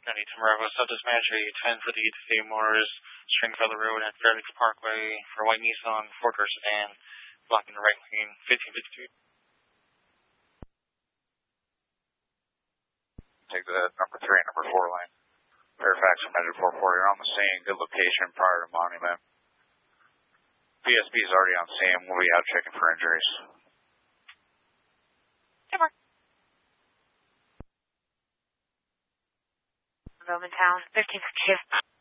92 Bravo, Subject Manager 10 for the Seymour's Stringfellow Road at Fairleigh Parkway for white Nissan 4-door sedan, blocking the right lane, 1552. Take the number 3 and number 4 lane. Fairfax from Measure 44, you're on the scene, good location prior to Monument. PSP is already on scene, we'll be out checking for injuries. Timber. Roman Town, 1552.